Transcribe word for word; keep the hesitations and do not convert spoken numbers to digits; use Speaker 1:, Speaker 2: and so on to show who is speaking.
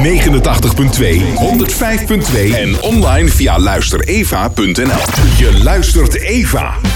Speaker 1: negenentachtig punt twee, honderdvijf punt twee en online via luister eva punt n l. Je luistert Eva.